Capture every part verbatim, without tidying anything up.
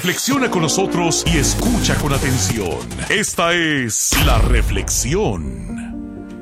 Reflexiona con nosotros y escucha con atención. Esta es La Reflexión.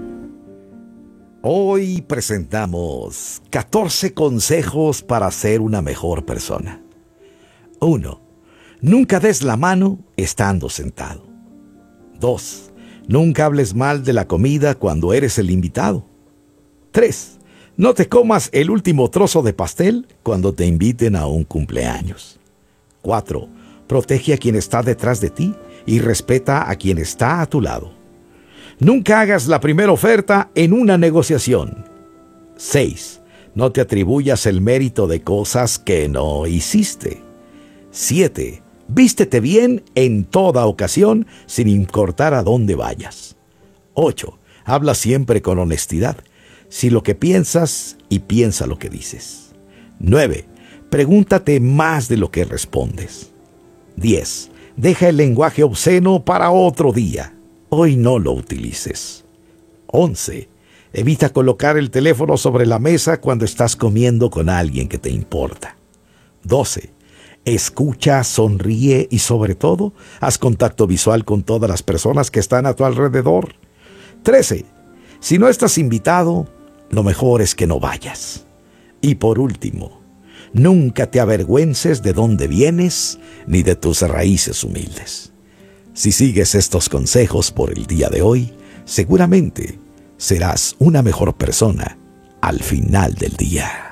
Hoy presentamos catorce consejos para ser una mejor persona. uno. Nunca des la mano estando sentado. dos. Nunca hables mal de la comida cuando eres el invitado. tres. No te comas el último trozo de pastel cuando te inviten a un cumpleaños. cuatro. Protege a quien está detrás de ti y respeta a quien está a tu lado. Nunca hagas la primera oferta en una negociación. seis. No te atribuyas el mérito de cosas que no hiciste. siete. Vístete bien en toda ocasión sin importar a dónde vayas. ocho. Habla siempre con honestidad. Si lo que piensas y piensa lo que dices. nueve. Pregúntate más de lo que respondes. diez. Deja el lenguaje obsceno para otro día. Hoy no lo utilices. once. Evita colocar el teléfono sobre la mesa cuando estás comiendo con alguien que te importa. doce. Escucha, sonríe y sobre todo, haz contacto visual con todas las personas que están a tu alrededor. trece. Si no estás invitado, lo mejor es que no vayas. Y por último, nunca te avergüences de dónde vienes ni de tus raíces humildes. Si sigues estos consejos por el día de hoy, seguramente serás una mejor persona al final del día.